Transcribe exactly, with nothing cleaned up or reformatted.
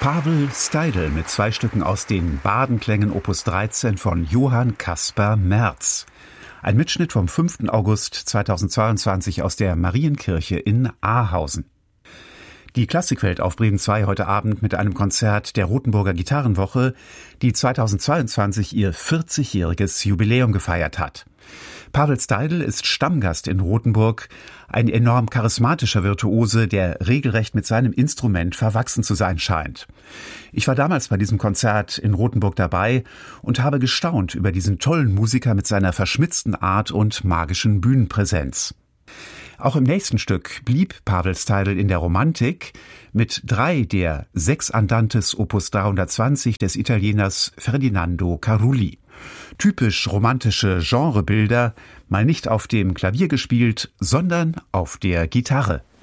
Pavel Steidl mit zwei Stücken aus den Badenklängen Opus dreizehn von Johann Caspar Merz. Ein Mitschnitt vom fünften August zweitausendzweiundzwanzig aus der Marienkirche in Ahausen. Die Klassikwelt auf Bremen zwei heute Abend mit einem Konzert der Rothenburger Gitarrenwoche, die zweitausendzweiundzwanzig ihr vierzigjähriges Jubiläum gefeiert hat. Pavel Steidl ist Stammgast in Rothenburg, ein enorm charismatischer Virtuose, der regelrecht mit seinem Instrument verwachsen zu sein scheint. Ich war damals bei diesem Konzert in Rothenburg dabei und habe gestaunt über diesen tollen Musiker mit seiner verschmitzten Art und magischen Bühnenpräsenz. Auch im nächsten Stück blieb Pavel Steidl in der Romantik mit drei der sechs Andantes Opus dreihundertzwanzig des Italieners Ferdinando Carulli. Typisch romantische Genrebilder, mal nicht auf dem Klavier gespielt, sondern auf der Gitarre.